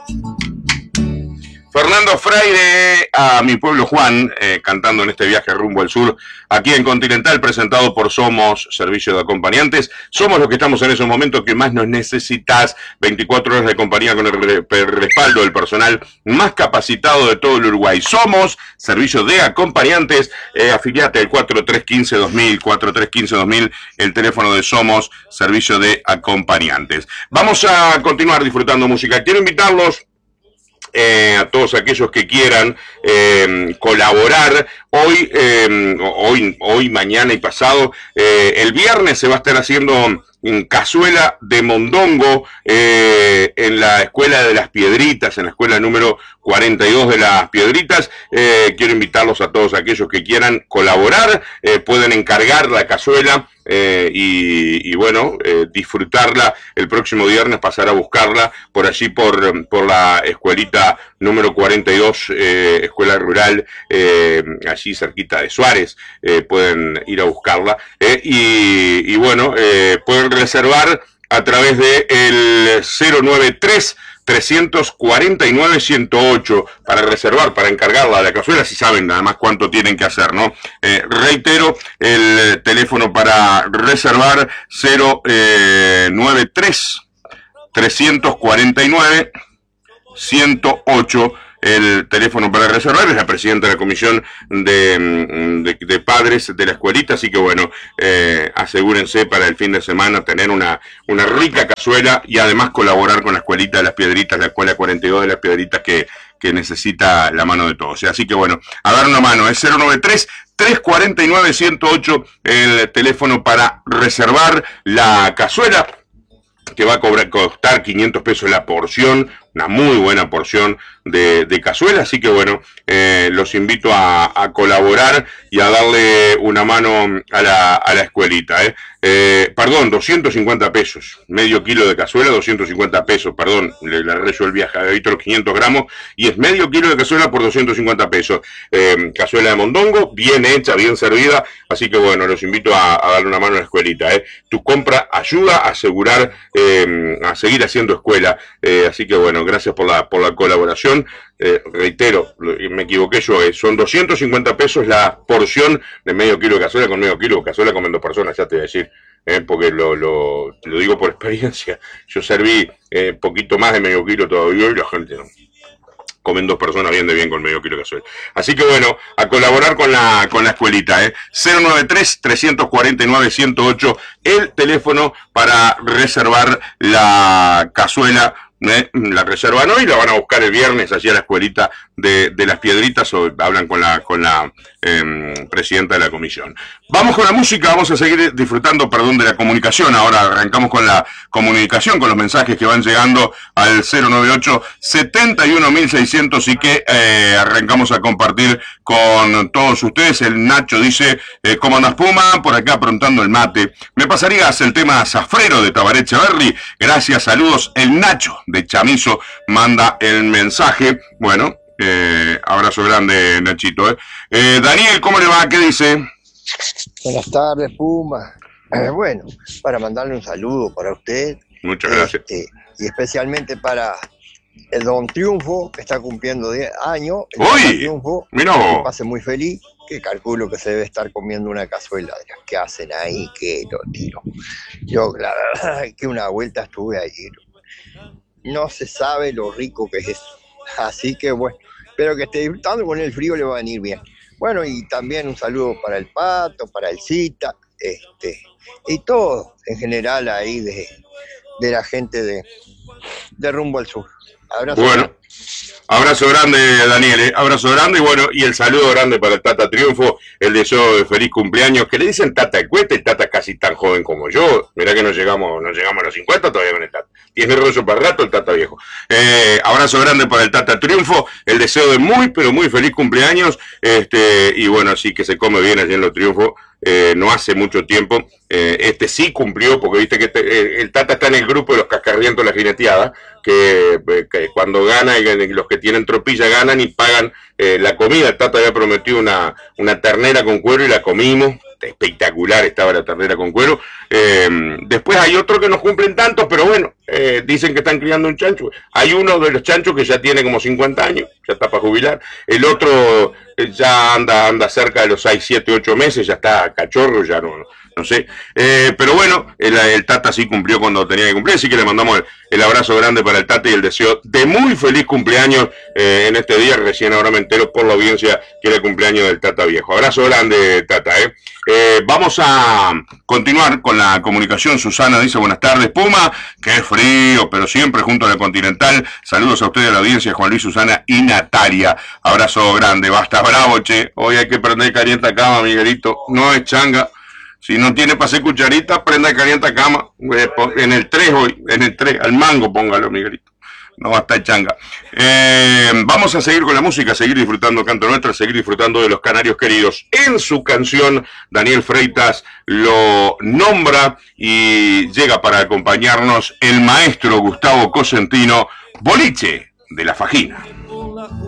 Fernando Freire, a mi pueblo Juan, cantando en este viaje rumbo al sur, aquí en Continental, presentado por Somos, Servicio de Acompañantes. Somos los que estamos en esos momentos que más nos necesitas, 24 horas de compañía con el respaldo del personal más capacitado de todo el Uruguay. Somos, Servicio de Acompañantes, afiliate al 4315-2000, 4315-2000, el teléfono de Somos, Servicio de Acompañantes. Vamos a continuar disfrutando música. Quiero invitarlos a todos aquellos que quieran colaborar hoy, mañana y pasado. El viernes se va a estar haciendo cazuela de mondongo en la Escuela de las Piedritas, en la escuela número 42 de las Piedritas. Quiero invitarlos a todos aquellos que quieran colaborar, pueden encargar la cazuela y bueno, disfrutarla el próximo viernes, pasar a buscarla por allí por la escuelita número 42, escuela rural, allí cerquita de Suárez, pueden ir a buscarla y bueno, pueden reservar a través de el 093-349-108 para reservar, para encargarla de la cazuela, si saben nada más cuánto tienen que hacer, ¿no? Reitero, el teléfono para reservar 093-349-108, el teléfono para reservar. Es la presidenta de la comisión de padres de la escuelita, así que bueno, asegúrense para el fin de semana tener una rica cazuela y además colaborar con la escuelita de las Piedritas, la escuela 42 de las Piedritas que necesita la mano de todos. Así que bueno, a dar una mano, es 093-349-108 el teléfono para reservar la cazuela, que va a costar 500 pesos la porción, una muy buena porción de cazuela. Así que bueno, los invito a colaborar y a darle una mano a la escuelita. Perdón, 250 pesos, medio kilo de cazuela, 250 pesos, perdón, le reyo el viaje, había visto los 500 gramos, y es medio kilo de cazuela por 250 pesos. Cazuela de mondongo, bien hecha, bien servida, así que bueno, los invito a darle una mano a la escuelita. Tu compra ayuda a asegurar, a seguir haciendo escuela, así que bueno, gracias por la colaboración. Reitero, me equivoqué yo, son 250 pesos la porción de medio kilo de cazuela. Con medio kilo de cazuela comen 2 personas, ya te voy a decir, porque lo digo por experiencia. Yo serví poquito más de medio kilo todavía y la gente no. Comen 2 personas bien de bien con medio kilo de cazuela. Así que bueno, a colaborar con la escuelita, 093-349-108, el teléfono para reservar la cazuela. La reservan hoy, la van a buscar el viernes allí a la escuelita de las Piedritas, o hablan con la presidenta de la comisión. Vamos con la música, vamos a seguir disfrutando, de la comunicación. Ahora arrancamos con la comunicación, con los mensajes que van llegando al 098-71600 y que arrancamos a compartir con todos ustedes. El Nacho dice, ¿cómo andas, Puma? Por acá aprontando el mate. ¿Me pasarías el tema Zafrero de Tabaré Echeverri? Gracias, saludos. El Nacho de Chamizo manda el mensaje. Bueno, abrazo grande, Nachito. Daniel, ¿cómo le va? ¿Qué dice? Buenas tardes, Puma. Bueno, para mandarle un saludo para usted. Muchas gracias. Y especialmente para el Don Triunfo, que está cumpliendo 10 años. ¡Uy! Triunfo, Mirá que vos. pase muy feliz, que calculo que se debe estar comiendo una cazuela de las que hacen ahí, que lo tiro. Yo, la verdad, que una vuelta estuve ayer. No se sabe lo rico que es eso. Así que bueno, espero que esté disfrutando, con el frío le va a venir bien. Bueno, y también un saludo para el Pato, para el Cita, y todo en general ahí de la gente de Rumbo al Sur. Abrazo. Bueno, abrazo grande, Daniel, abrazo grande, y bueno, y el saludo grande para el Tata Triunfo, el deseo de feliz cumpleaños, que le dicen Tata el Cuete. El Tata es casi tan joven como yo, mirá que no llegamos a los 50 todavía con el Tata, tiene rollo para rato el Tata viejo. Abrazo grande para el Tata Triunfo, el deseo de muy, pero muy feliz cumpleaños, y bueno, así que se come bien allí en los Triunfos. No hace mucho tiempo, sí cumplió, porque viste que el Tata está en el grupo de los cascarrientos de la jineteada, que cuando gana y los que tienen tropilla ganan y pagan la comida. El Tata había prometido una ternera con cuero y la comimos, espectacular estaba la ternera con cuero. Después hay otros que no cumplen tanto, pero bueno, dicen que están criando un chancho. Hay uno de los chanchos que ya tiene como 50 años, ya está para jubilar. El otro ya anda cerca de los 6, 7, 8 meses, ya está cachorro, ya no sé. Pero bueno, el Tata sí cumplió cuando tenía que cumplir, así que le mandamos el abrazo grande para el Tata y el deseo de muy feliz cumpleaños en este día. Recién ahora me entero por la audiencia que era el cumpleaños del Tata viejo. Abrazo grande, Tata. Vamos a continuar con la comunicación. Susana dice: buenas tardes, Puma, que es frío, pero siempre junto a la Continental. Saludos a ustedes, a la audiencia, Juan Luis, Susana y Natalia. Abrazo grande. Basta bravo, che. Hoy hay que prender caliente cama, Miguelito. No es changa. Si no tiene para hacer cucharita, prenda caliente cama. En el 3 hoy, en el 3, al mango póngalo, Miguelito. No va a estar changa. Vamos a seguir con la música, seguir disfrutando Canto Nuestra, seguir disfrutando de los canarios queridos. En su canción, Daniel Freitas lo nombra y llega para acompañarnos el maestro Gustavo Cosentino, Boliche de la Fajina.